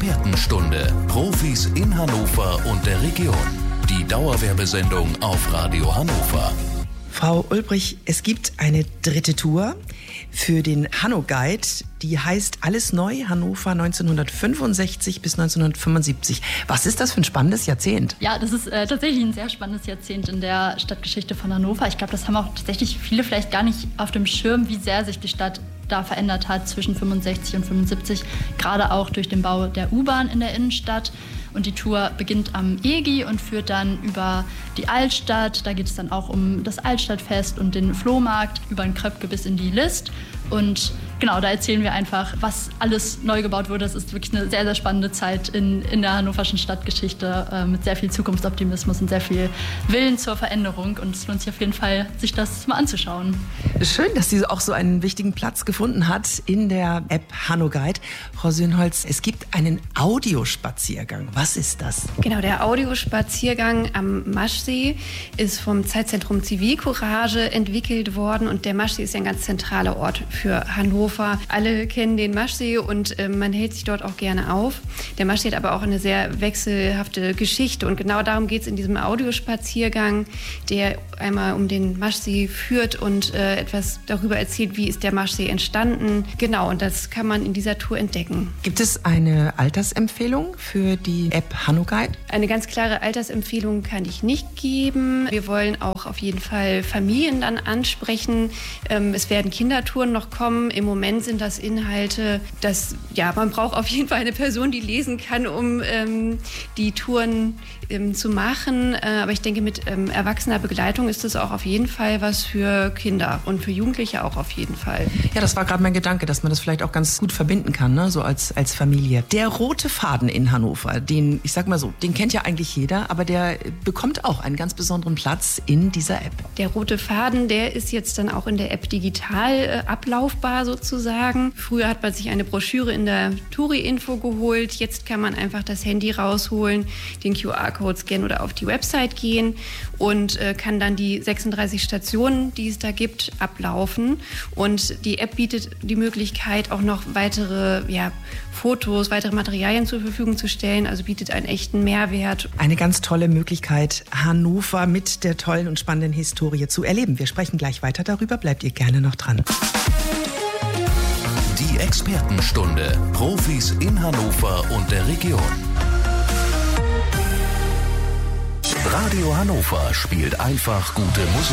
Expertenstunde. Profis in Hannover und der Region. Die Dauerwerbesendung auf Radio Hannover. Frau Ulbrich, es gibt eine dritte Tour für den Hanno-Guide. Die heißt Alles neu, Hannover 1965 bis 1975. Was ist das für ein spannendes Jahrzehnt? Ja, das ist tatsächlich ein sehr spannendes Jahrzehnt in der Stadtgeschichte von Hannover. Ich glaube, das haben auch tatsächlich viele vielleicht gar nicht auf dem Schirm, wie sehr sich die Stadt da verändert hat zwischen 65 und 75. Gerade auch durch den Bau der U-Bahn in der Innenstadt. Und die Tour beginnt am EGI und führt dann über die Altstadt. Da geht es dann auch um das Altstadtfest und den Flohmarkt, über den Kröpke bis in die List. Und genau, da erzählen wir einfach, was alles neu gebaut wurde. Das ist wirklich eine sehr, sehr spannende Zeit in der hannoverschen Stadtgeschichte mit sehr viel Zukunftsoptimismus und sehr viel Willen zur Veränderung. Und es lohnt sich auf jeden Fall, sich das mal anzuschauen. Schön, dass sie auch so einen wichtigen Platz gefunden hat in der App Hanno-Guide. Frau Söhnholz, es gibt einen Audiospaziergang. Was ist das? Genau, der Audiospaziergang am Maschsee ist vom Zeitzentrum Zivilcourage entwickelt worden. Und der Maschsee ist ja ein ganz zentraler Ort für Hannover. Alle kennen den Maschsee und man hält sich dort auch gerne auf. Der Maschsee hat aber auch eine sehr wechselhafte Geschichte und genau darum geht es in diesem Audiospaziergang, der einmal um den Maschsee führt und etwas darüber erzählt, wie ist der Maschsee entstanden. Genau, und das kann man in dieser Tour entdecken. Gibt es eine Altersempfehlung für die App Hanno-Guide? Eine ganz klare Altersempfehlung kann ich nicht geben. Wir wollen auch auf jeden Fall Familien dann ansprechen. Es werden Kindertouren noch kommen. Im Moment sind das Inhalte, man braucht auf jeden Fall eine Person, die lesen kann, um die Touren zu machen. Aber ich denke, mit erwachsener Begleitung ist das auch auf jeden Fall was für Kinder und für Jugendliche auch auf jeden Fall. Ja, das war gerade mein Gedanke, dass man das vielleicht auch ganz gut verbinden kann, ne? So als Familie. Der rote Faden in Hannover, den kennt ja eigentlich jeder, aber der bekommt auch einen ganz besonderen Platz in dieser App. Der rote Faden, der ist jetzt dann auch in der App digital ablaufbar sozusagen. Früher hat man sich eine Broschüre in der Touri-Info geholt. Jetzt kann man einfach das Handy rausholen, den QR-Code scannen oder auf die Website gehen und kann dann die 36 Stationen, die es da gibt, ablaufen. Und die App bietet die Möglichkeit, auch noch weitere Fotos, weitere Materialien zur Verfügung zu stellen, also bietet einen echten Mehrwert. Eine ganz tolle Möglichkeit, Hannover mit der tollen und spannenden Historie zu erleben. Wir sprechen gleich weiter darüber, bleibt ihr gerne noch dran. Die Expertenstunde. Profis in Hannover und der Region. Radio Hannover spielt einfach gute Musik.